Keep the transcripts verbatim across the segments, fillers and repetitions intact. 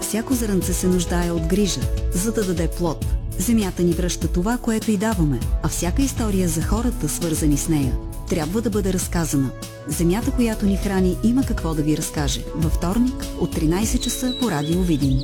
всяко зрънце се нуждае от грижа, за да даде плод. Земята ни връща това, което й даваме, а всяка история за хората, свързани с нея, трябва да бъде разказана. Земята, която ни храни, има какво да ви разкаже. Във вторник от тринайсет часа по Радио Видин.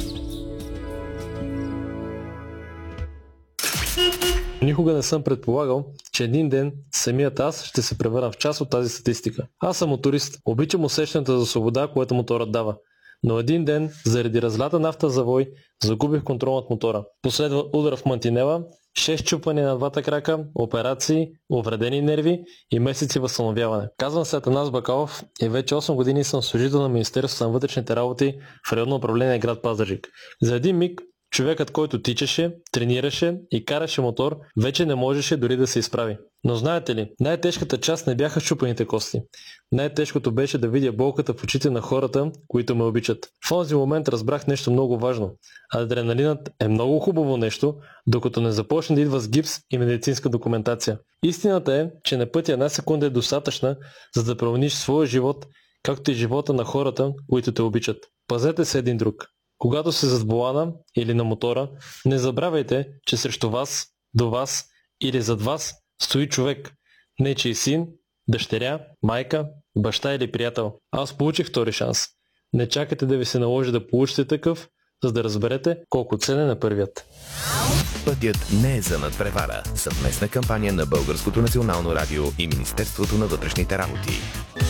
Никога не съм предполагал, че един ден самият аз ще се превърна в част от тази статистика. Аз съм моторист. Обичам усещането за свобода, което моторът дава. Но един ден, заради разлята нафта завой, загубих контрол над мотора. Последва удар в мантинела, шест чупвания на двата крака, операции, увредени нерви и месеци възстановяване. Казвам се Атанас Бакалов и вече осем години съм служител на Министерството на вътрешните работи в районно управление град Пазарджик. За един миг човекът, който тичаше, тренираше и караше мотор, вече не можеше дори да се изправи. Но знаете ли, най-тежката част не бяха счупените кости. Най-тежкото беше да видя болката в очите на хората, които ме обичат. В този момент разбрах нещо много важно. Адреналинът е много хубаво нещо, докато не започне да идва с гипс и медицинска документация. Истината е, че на пътя една секунда е достатъчна, за да промениш своя живот, както и живота на хората, които те обичат. Пазете се един друг. Когато се зад волана или на мотора, не забравяйте, че срещу вас, до вас или зад вас стои човек. Нечий син, дъщеря, майка, баща или приятел. Аз получих втори шанс. Не чакайте да ви се наложи да получите такъв, за да разберете колко ценен е първият. Пътят не е за надпревара. Съвместна кампания на Българското национално радио и Министерството на вътрешните работи.